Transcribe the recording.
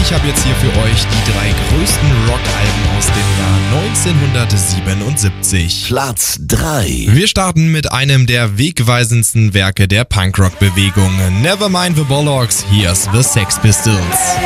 Ich habe jetzt hier für euch die 3 größten Rockalben aus dem Jahr 1977. Platz 3. Wir starten mit einem der wegweisendsten Werke der Punkrock-Bewegung. Nevermind the Bollocks, here's the Sex Pistols.